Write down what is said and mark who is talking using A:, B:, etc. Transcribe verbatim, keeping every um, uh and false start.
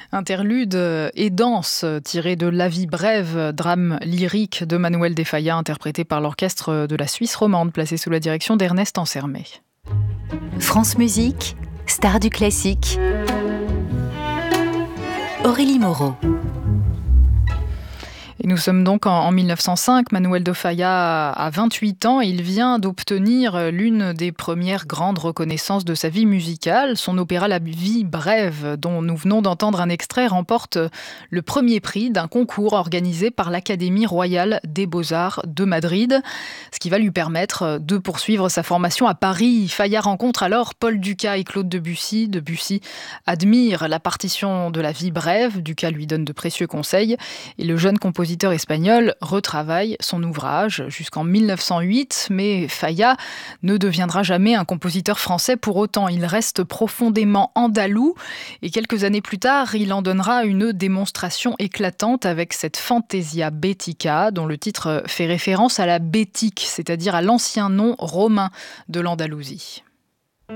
A: Interlude et danse tiré de La vie brève, drame lyrique de Manuel de Falla, interprété par l'orchestre de la Suisse romande, placé sous la direction d'Ernest Ansermet.
B: France Musique, star du classique. Aurélie Moreau.
A: Et nous sommes donc en, en mille neuf cent cinq. Manuel de Falla a vingt-huit ans. Il vient d'obtenir l'une des premières grandes reconnaissances de sa vie musicale. Son opéra La vie brève, dont nous venons d'entendre un extrait, remporte le premier prix d'un concours organisé par l'Académie royale des beaux-arts de Madrid, ce qui va lui permettre de poursuivre sa formation à Paris. Falla rencontre alors Paul Dukas et Claude Debussy. Debussy admire la partition de La vie brève. Dukas lui donne de précieux conseils et le jeune compositeur compositeur espagnol retravaille son ouvrage jusqu'en mille neuf cent huit, mais Falla ne deviendra jamais un compositeur français pour autant. Il reste profondément andalou et quelques années plus tard, il en donnera une démonstration éclatante avec cette Fantasia Bética, dont le titre fait référence à la Bétique, c'est-à-dire à l'ancien nom romain de l'Andalousie.